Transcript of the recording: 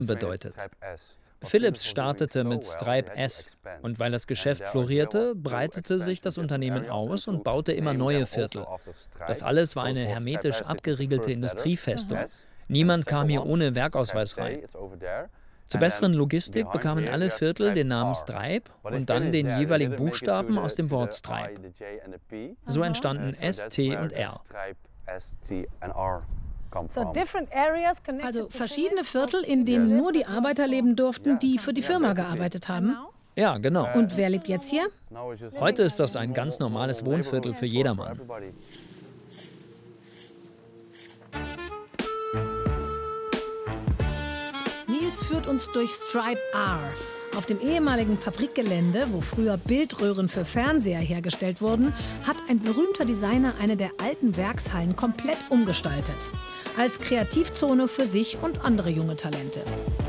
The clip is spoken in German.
bedeutet. Philips startete mit Stripe S und weil das Geschäft florierte, breitete sich das Unternehmen aus und baute immer neue Viertel. Das alles war eine hermetisch abgeriegelte Industriefestung. Niemand kam hier ohne Werkausweis rein. Zur besseren Logistik bekamen alle Viertel den Namen Stripe und dann den jeweiligen Buchstaben aus dem Wort Stripe. So entstanden S, T und R. Also verschiedene Viertel, in denen nur die Arbeiter leben durften, die für die Firma gearbeitet haben. Ja, genau. Und wer lebt jetzt hier? Heute ist das ein ganz normales Wohnviertel für jedermann. Nils führt uns durch Stripe R. Auf dem ehemaligen Fabrikgelände, wo früher Bildröhren für Fernseher hergestellt wurden, hat ein berühmter Designer eine der alten Werkshallen komplett umgestaltet. Als Kreativzone für sich und andere junge Talente.